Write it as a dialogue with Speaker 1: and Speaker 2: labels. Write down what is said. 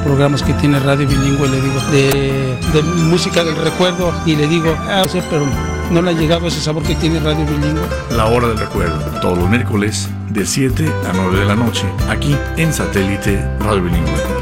Speaker 1: programas que tiene Radio Bilingüe, le digo, de música del recuerdo, y le digo, sí, pero no le ha llegado ese sabor que tiene Radio Bilingüe.
Speaker 2: La Hora del Recuerdo, todos los miércoles de 7 a 9 de la noche, aquí en Satélite Radio Bilingüe.